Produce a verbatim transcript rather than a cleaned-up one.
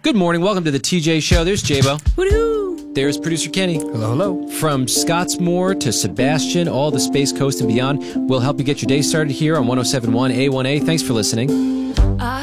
Good morning. Welcome to the T J Show. There's J-Bo. Woo-hoo. There's producer Kenny. Hello, hello. From Scottsmore to Sebastian, all the Space Coast and beyond, we'll help you get your day started here on one oh seven point one A one A. Thanks for listening.